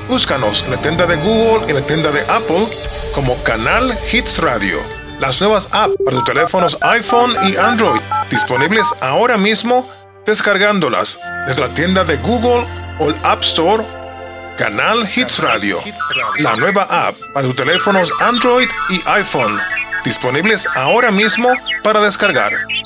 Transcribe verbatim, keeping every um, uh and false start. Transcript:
Búscanos en la tienda de Google y en la tienda de Apple como Canal Hits Radio. Las nuevas apps para tus teléfonos iPhone y Android disponibles ahora mismo descargándolas desde la tienda de Google o el App Store. Canal Hits Radio, la nueva app para tus teléfonos Android y iPhone disponibles ahora mismo para descargar.